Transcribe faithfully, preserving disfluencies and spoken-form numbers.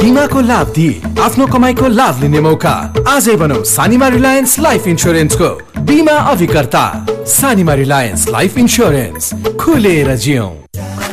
बिमाको लाभ दिई आफ्नो कमाईको लाभ लिने मौका। आजै बनौ सानिमा रिलायन्स लाइफ इन्स्योरेन्सको बिमा अभिकर्ता। सानिमा रिलायन्स लाइफ इन्स्योरेन्स, खुलेर जियौं।